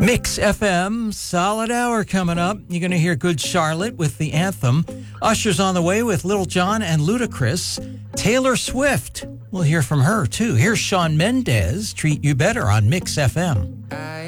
Mix FM, solid hour coming up. You're going to hear Good Charlotte with the anthem. Usher's on the way with Little John and Ludacris. Taylor Swift, we'll hear from her too. Here's Shawn Mendes, Treat You Better on Mix FM.